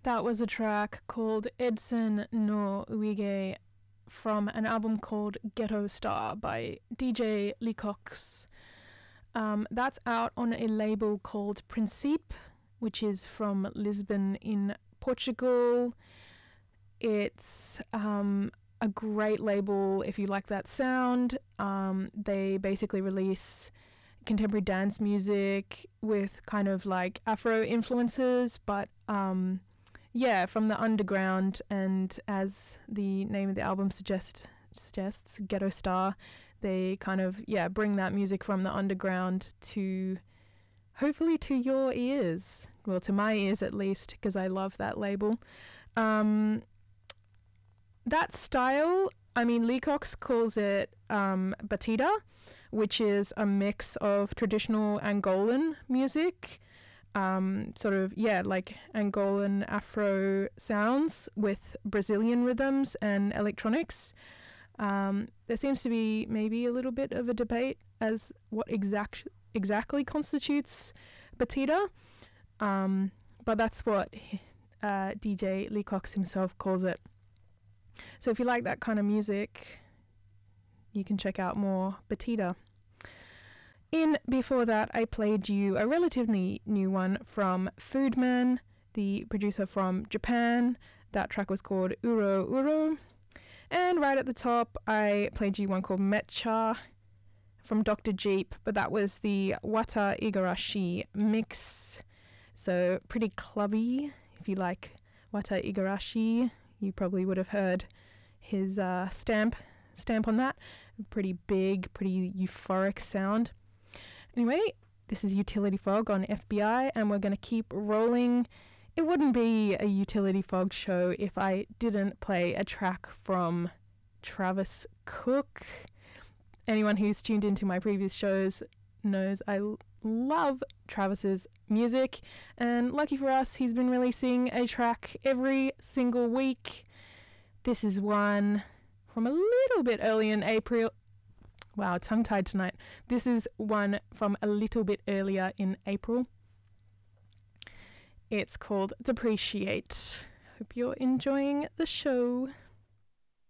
That was a track called Edson no Uige from an album called Ghetto Star by DJ Leacox. That's out on a label called Principe, which is from Lisbon in Portugal. It's a great label if you like that sound. They basically release contemporary dance music with kind of like Afro influences, but yeah, from the underground, and as the name of the album suggests, Ghetto Star, they kind of, bring that music from the underground to, hopefully, to your ears. Well, to my ears at least, because I love that label. That style, I mean, Leacox calls it batida, which is a mix of traditional Angolan music, sort of, like Angolan Afro sounds with Brazilian rhythms and electronics. There seems to be maybe a little bit of a debate as what exactly constitutes batida, but that's what DJ Leacox himself calls it. So if you like that kind of music, you can check out more batida. Before that, I played you a relatively new one from Foodman, the producer from Japan. That track was called Uro Uro. And right at the top, I played you one called Metcha from Dr. Jeep, but that was the Wata Igarashi mix. So pretty clubby. If you like Wata Igarashi, you probably would have heard his stamp on that. Pretty big, pretty euphoric sound. Anyway, this is Utility Fog on FBI, and we're going to keep rolling. It wouldn't be a Utility Fog show if I didn't play a track from Travis Cook. Anyone who's tuned into my previous shows knows I love Travis's music, and lucky for us, he's been releasing a track every single week. This is one from a little bit early in April. Wow, tongue-tied tonight. This is one from a little bit earlier in April. It's called Depreciate. Hope you're enjoying the show.